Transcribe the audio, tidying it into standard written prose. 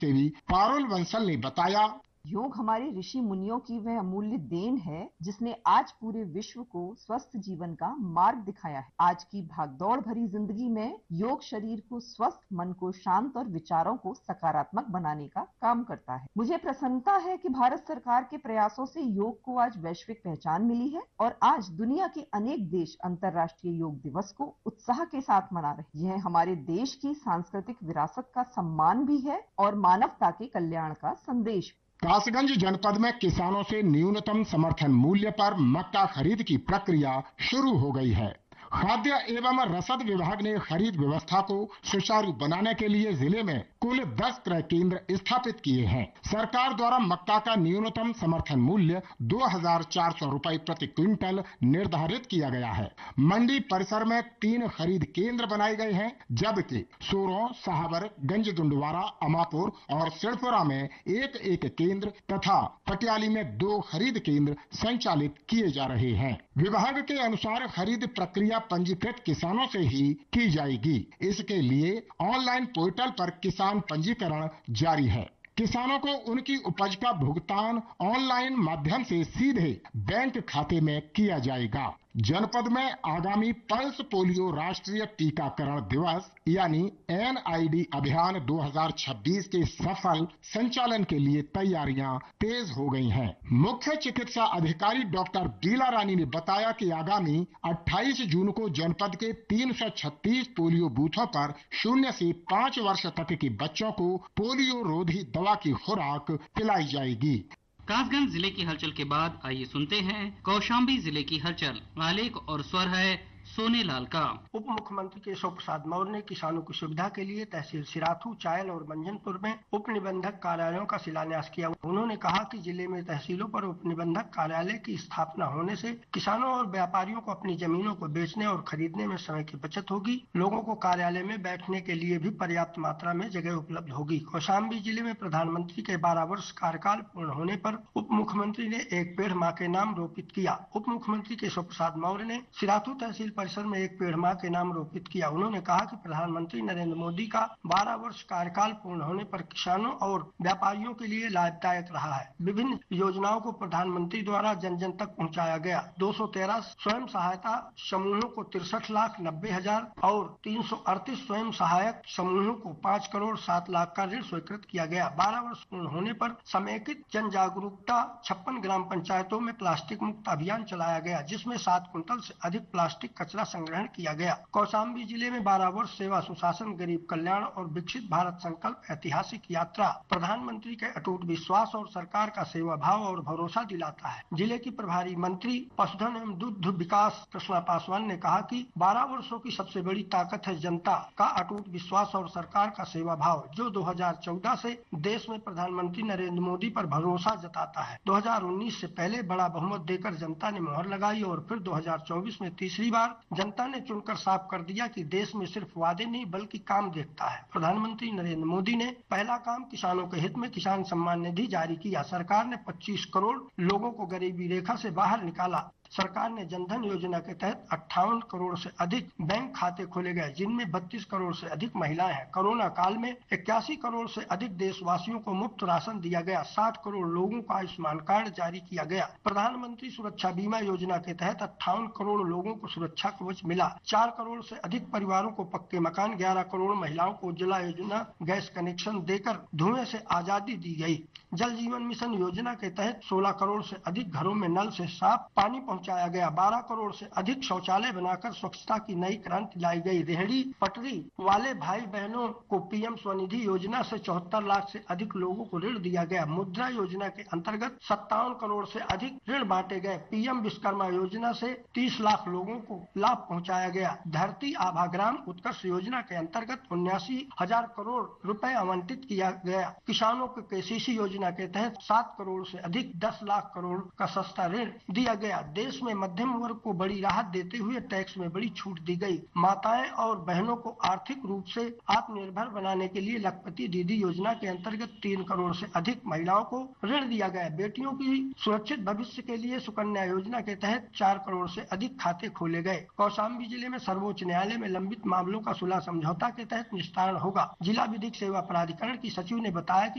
सेवी पारुल बंसल ने बताया। योग हमारे ऋषि मुनियों की वह अमूल्य देन है जिसने आज पूरे विश्व को स्वस्थ जीवन का मार्ग दिखाया है। आज की भागदौड़ भरी जिंदगी में योग शरीर को स्वस्थ, मन को शांत और विचारों को सकारात्मक बनाने का काम करता है। मुझे प्रसन्नता है कि भारत सरकार के प्रयासों से योग को आज वैश्विक पहचान मिली है और आज दुनिया के अनेक देश अंतर्राष्ट्रीय योग दिवस को उत्साह के साथ मना रहे हैं। यह हमारे देश की सांस्कृतिक विरासत का सम्मान भी है और मानवता के कल्याण का संदेश। कासगंज जनपद में किसानों से न्यूनतम समर्थन मूल्य पर मक्का खरीद की प्रक्रिया शुरू हो गई है। खाद्य एवं रसद विभाग ने खरीद व्यवस्था को सुचारू बनाने के लिए जिले में कुल 10 क्रय केंद्र स्थापित किए हैं। सरकार द्वारा मक्का का न्यूनतम समर्थन मूल्य 2,400 रुपए प्रति क्विंटल निर्धारित किया गया है। मंडी परिसर में 3 खरीद केंद्र बनाए गए हैं, जबकि सूरों, सहावर, गंजदुंडवारा, अमापुर और सिड़पुरा में एक केंद्र तथा पटियाली में 2 खरीद केंद्र संचालित किए जा रहे हैं। विभाग के अनुसार खरीद प्रक्रिया पंजीकृत किसानों से ही की जाएगी। इसके लिए ऑनलाइन पोर्टल पर किसान पंजीकरण जारी है। किसानों को उनकी उपज का भुगतान ऑनलाइन माध्यम से सीधे बैंक खाते में किया जाएगा। जनपद में आगामी पल्स पोलियो राष्ट्रीय टीकाकरण दिवस यानी NID अभियान 2026 के सफल संचालन के लिए तैयारियां तेज हो गई हैं। मुख्य चिकित्सा अधिकारी डॉक्टर बीला रानी ने बताया कि आगामी 28 जून को जनपद के 336 पोलियो बूथों पर 0 से 5 वर्ष तक के बच्चों को पोलियो रोधी दवा की खुराक पिलाई जाएगी। कासगंज जिले की हलचल के बाद आइए सुनते हैं कौशाम्बी जिले की हलचल। आलेख और स्वर है सोनेलाल का। उप मुख्यमंत्री केशव प्रसाद मौर्य ने किसानों की सुविधा के लिए तहसील सिराथू, चायल और मंजनपुर में उप निबंधक कार्यालयों का शिलान्यास किया। उन्होंने कहा कि जिले में तहसीलों पर उप निबंधक कार्यालय की स्थापना होने से किसानों और व्यापारियों को अपनी जमीनों को बेचने और खरीदने में समय की बचत होगी। लोगों को कार्यालय में बैठने के लिए भी पर्याप्त मात्रा में जगह उपलब्ध होगी। कौशाम्बी जिले में प्रधानमंत्री के 12 वर्ष कार्यकाल पूर्ण होने पर उप मुख्यमंत्री ने एक पेड़ मां के नाम रोपित किया। उप मुख्यमंत्री केशव प्रसाद मौर्य ने सिराथू तहसील परिसर में एक पेड़ मां के नाम रोपित किया। उन्होंने कहा कि प्रधानमंत्री नरेंद्र मोदी का 12 वर्ष कार्यकाल पूर्ण होने पर किसानों और व्यापारियों के लिए लाभदायक रहा है। विभिन्न योजनाओं को प्रधानमंत्री द्वारा जन जन तक पहुंचाया गया। 213 स्वयं सहायता समूहों को 63,90,000 और 338 स्वयं सहायक समूहों को 5 करोड़ 7 लाख का ऋण स्वीकृत किया गया। 12 वर्ष पूर्ण होने पर समेकित जन जागरूकता 56 ग्राम पंचायतों में प्लास्टिक मुक्त अभियान चलाया गया, जिसमें 7 कुंटल से अधिक प्लास्टिक कचरा संग्रहण किया गया। कौशाम्बी जिले में 12 वर्ष सेवा सुशासन, गरीब कल्याण और विकसित भारत संकल्प ऐतिहासिक यात्रा प्रधानमंत्री के अटूट विश्वास और सरकार का सेवा भाव और भरोसा दिलाता है। जिले की प्रभारी मंत्री पशुधन एवं दुग्ध विकास कृष्णा पासवान ने कहा कि 12 वर्षों की सबसे बड़ी ताकत है जनता का अटूट विश्वास और सरकार का सेवा भाव, जो 2014 से देश में प्रधानमंत्री नरेंद्र मोदी पर भरोसा जताता है। 2019 से पहले बड़ा बहुमत देकर जनता ने मोहर लगाई और फिर 2024 में तीसरी बार जनता ने चुनकर साफ कर दिया कि देश में सिर्फ वादे नहीं बल्कि काम देखता है। प्रधानमंत्री नरेंद्र मोदी ने पहला काम किसानों के हित में किसान सम्मान निधि जारी किया। सरकार ने 25 करोड़ लोगों को गरीबी रेखा से बाहर निकाला। सरकार ने जनधन योजना के तहत 58 करोड़ से अधिक बैंक खाते खोले गए, जिनमें 32 करोड़ से अधिक महिलाएं हैं। कोरोना काल में 81 करोड़ से अधिक देशवासियों को मुफ्त राशन दिया गया। 60 करोड़ लोगों को आयुष्मान कार्ड जारी किया गया। प्रधानमंत्री सुरक्षा बीमा योजना के तहत 58 करोड़ लोगों को सुरक्षा कवच मिला। 4 करोड़ से अधिक परिवारों को पक्के मकान, 11 करोड़ महिलाओं को उज्ज्वला योजना गैस कनेक्शन देकर धुएं से आजादी दी गई। जल जीवन मिशन योजना के तहत 16 करोड़ से अधिक घरों में नल से साफ पानी पहुंचाया गया। 12 करोड़ से अधिक शौचालय बनाकर स्वच्छता की नई क्रांति लाई गई। रेहड़ी पटरी वाले भाई बहनों को पीएम स्वनिधि योजना से 74 लाख से अधिक लोगों को ऋण दिया गया। मुद्रा योजना के अंतर्गत 57 करोड़ से अधिक ऋण बांटे गए। पीएम विश्वकर्मा योजना से 30 लाख लोगों को लाभ पहुंचाया गया। धरती आभा ग्राम उत्कर्ष योजना के अंतर्गत 79,000 करोड़ रुपए आवंटित किया गया। किसानों को केसीसी योजना के तहत 7 करोड़ से अधिक 10 लाख करोड़ का सस्ता ऋण दिया गया। देश देश में मध्यम वर्ग को बड़ी राहत देते हुए टैक्स में बड़ी छूट दी गई। माताएं और बहनों को आर्थिक रूप से आत्मनिर्भर बनाने के लिए लखपति दीदी योजना के अंतर्गत 3 करोड़ से अधिक महिलाओं को ऋण दिया गया। बेटियों की सुरक्षित भविष्य के लिए सुकन्या योजना के तहत 4 करोड़ से अधिक खाते खोले गए। कौशाम्बी जिले में सर्वोच्च न्यायालय में लंबित मामलों का सुलह समझौता के तहत निस्तारण होगा। जिला विधिक सेवा प्राधिकरण की सचिव ने बताया कि